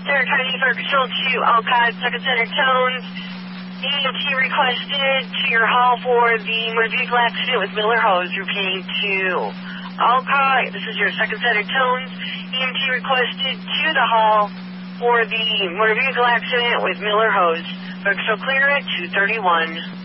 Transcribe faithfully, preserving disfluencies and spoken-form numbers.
Sarah County Fire Patrol to Alcott, Second Center Tones. E M T requested to your hall for the motor vehicle accident with Miller Hose. Repeating to Alcott. This is your Second Center Tones. E M T requested to the hall for the motor vehicle accident with Miller Hose. Fire Patrol clear at two thirty-one.